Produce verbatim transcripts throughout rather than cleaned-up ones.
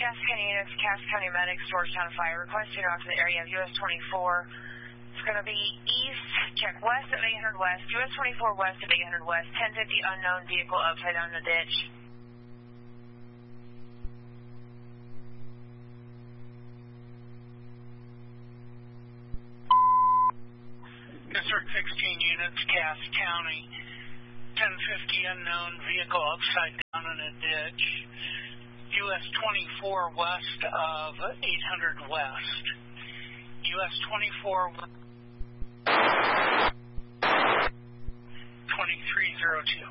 Cass County units, Cass County medics, Georgetown Fire, requesting off the area of U S twenty-four. It's going to be east, check west of eight hundred west, U S twenty-four west of eight hundred west, ten fifty unknown vehicle upside down in the ditch. District sixteen units, Cass County, ten fifty unknown vehicle upside down in a ditch, U S twenty-four west of eight hundred west, U S twenty-four twenty-three oh two.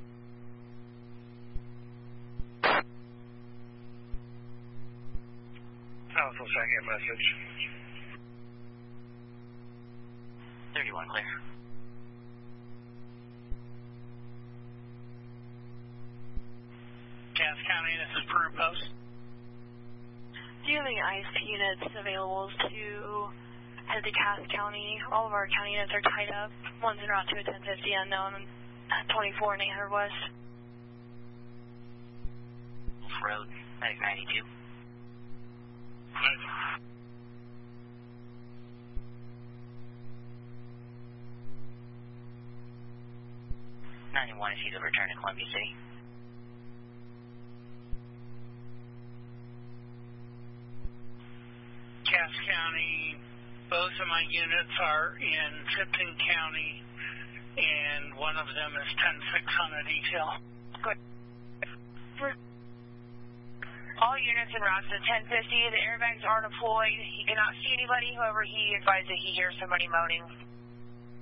Also second message. thirty-one clear. Cass County, this is Peru Post. Do you have any I S P units available to head to Cass County? All of our county units are tied up. One's en route to a ten fifty unknown at twenty-four and eight hundred west. Wolf Road, Medic ninety-two. ninety-one, if he's a return to Columbia City. Cass County, both of my units are in Tipton County, and one of them is ten six on a detail. Good. All units en route to ten fifty. The airbags are deployed. He cannot see anybody. However, he advised that he hears somebody moaning.